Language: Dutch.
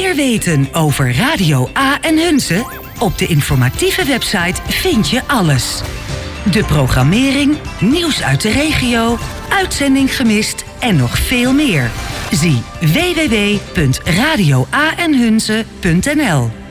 meer weten over Radio A en Hunze? Op de informatieve website vind je alles. De programmering, nieuws uit de regio, uitzending gemist en nog veel meer. Zie www.radioaenhunze.nl.